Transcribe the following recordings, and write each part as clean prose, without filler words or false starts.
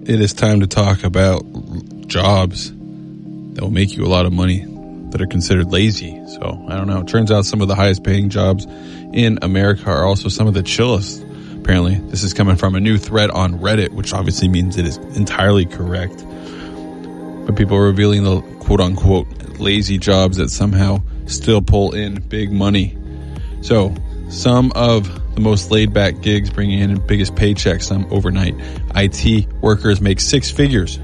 it is time to talk about jobs that will make you a lot of money that are considered lazy. So, I don't know. It turns out some of the highest paying jobs in America are also some of the chillest. Apparently, this is coming from a new thread on Reddit, which obviously means it is entirely correct. But people are revealing the quote-unquote lazy jobs that somehow still pull in big money. So, some of the most laid-back gigs bringing in biggest paychecks, some overnight. IT workers make six figures.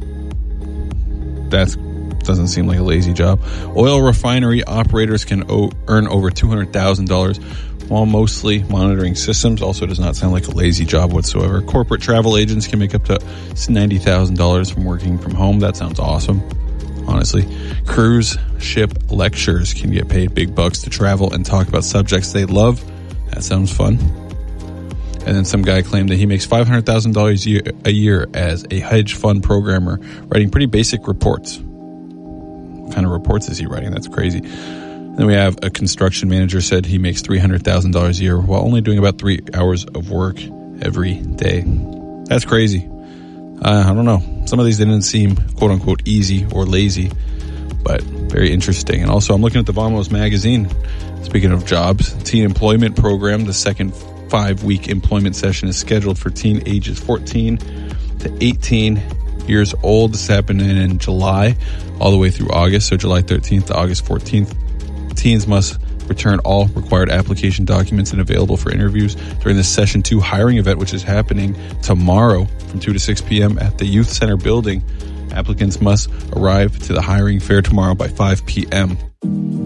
That doesn't seem like a lazy job. Oil refinery operators can earn over $200,000, while mostly monitoring systems. Also does not sound like a lazy job whatsoever. Corporate travel agents can make up to $90,000 from working from home. That sounds awesome, honestly. Cruise ship lecturers can get paid big bucks to travel and talk about subjects they love. That sounds fun. And then some guy claimed that he makes $500,000 a year as a hedge fund programmer, writing pretty basic reports. What kind of reports is he writing? That's crazy. Then we have a construction manager said he makes $300,000 a year while only doing about 3 hours of work every day. That's crazy. I don't know. Some of these didn't seem quote unquote easy or lazy, but very interesting. And also I'm looking at the Vamos magazine. Speaking of jobs, teen employment program, the second 5-week employment session is scheduled for teen ages 14 to 18 years old. This happened in July all the way through August. So July 13th to August 14th. Teens must return all required application documents and available for interviews during the Session 2 hiring event, which is happening tomorrow from 2 to 6 p.m. at the Youth Center building. Applicants must arrive to the hiring fair tomorrow by 5 p.m.